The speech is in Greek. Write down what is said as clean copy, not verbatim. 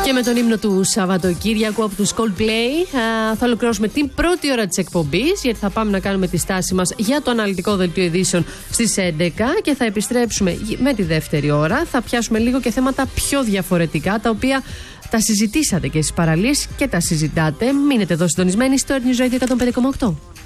Και με τον ύμνο του Σαββατοκύριακου από τους Coldplay θα ολοκληρώσουμε την πρώτη ώρα της εκπομπής, γιατί θα πάμε να κάνουμε τη στάση μας για το αναλυτικό δελτίο ειδήσεων στις 11 και θα επιστρέψουμε με τη δεύτερη ώρα. Θα πιάσουμε λίγο και θέματα πιο διαφορετικά, τα οποία τα συζητήσατε και στις παραλίες και τα συζητάτε. Μείνετε εδώ συντονισμένοι στο News Radio 105,8.